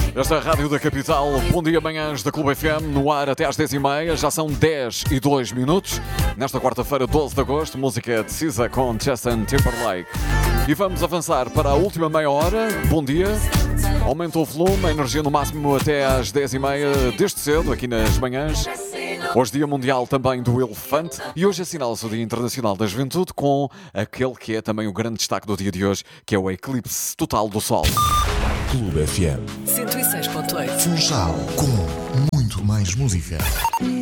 Esta é a Rádio da Capital. Bom dia, manhãs da Clube FM, no ar até às 10h30. Já são 10:02. Nesta quarta-feira, 12 de agosto, música de Cisa com Justin Timberlake. E vamos avançar para a última meia hora. Bom dia. Aumenta o volume, a energia no máximo até às 10h30, desde cedo, aqui nas manhãs. Hoje, Dia Mundial também do Elefante. E hoje assinala-se o Dia Internacional da Juventude com aquele que é também o grande destaque do dia de hoje, que é o eclipse total do Sol. Clube FM 106.8. Funchal, com muito mais música.